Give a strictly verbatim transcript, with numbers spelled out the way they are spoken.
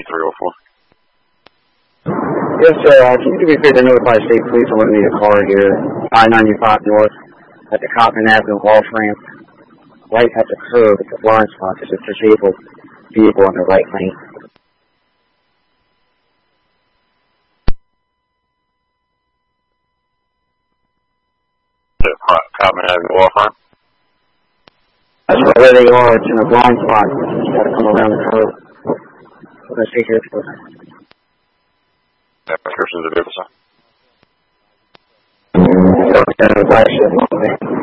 three oh four. Yes, sir. Uh, can you do me a favor to notify state police I'm going to need a car here, I ninety-five North, at the Coppin Avenue off ramp, right at the curb at the blind spot. There's a disabled vehicle on the right lane. The Coppin Avenue off ramp? That's right where they are. It's in a blind spot. You just got to come around the curb. We're going to stay here for a second. Description of the vehicle, sir? So, uh,